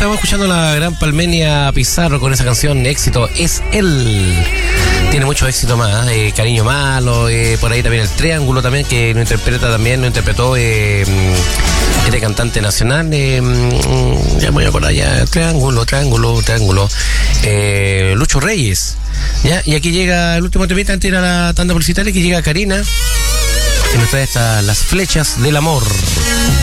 estamos escuchando la gran Palmenia Pizarro con esa canción Éxito es él. Tiene mucho éxito más, Cariño Malo, por ahí también El Triángulo también, que lo interpretó este cantante nacional, ya me voy a acordar ya, Triángulo, Lucho Reyes, ¿ya? Y aquí llega el último temita antes de ir a la tanda publicitaria, que llega Karina, que nos trae Las Flechas del Amor.